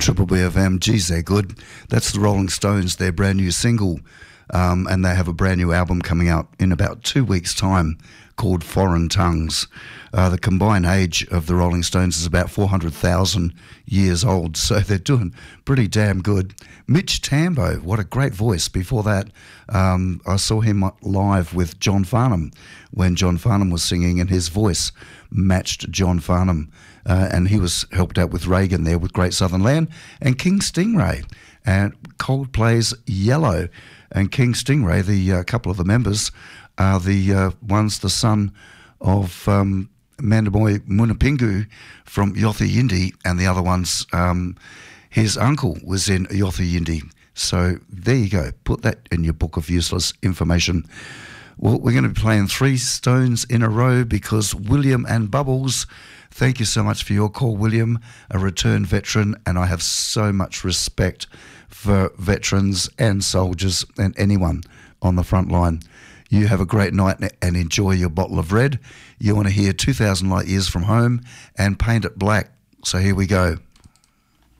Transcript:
Triple B of M. Geez, they're good. That's the Rolling Stones, their brand new single. And they have a brand new album coming out in about 2 weeks' time called Foreign Tongues. The combined age of the Rolling Stones is about 400,000 years old, so they're doing pretty damn good. Mitch Tambo, what a great voice. Before that, I saw him live with John Farnham when John Farnham was singing, and his voice matched John Farnham. And he was helped out with Reagan there with Great Southern Land, and King Stingray, and Coldplay's Yellow. And King Stingray, the couple of the members, are the one's the son of Mandamoy Munapingu from Yothu Yindi, and the other one's his uncle was in Yothu Yindi. So there you go. Put that in your book of useless information. Well, we're going to be playing 3 Stones in a row because William and Bubbles, thank you so much for your call, William, a returned veteran, and I have so much respect for veterans and soldiers and anyone on the front line. You have a great night and enjoy your bottle of red. You want to hear 2,000 Light Years from Home and Paint It Black. So here we go.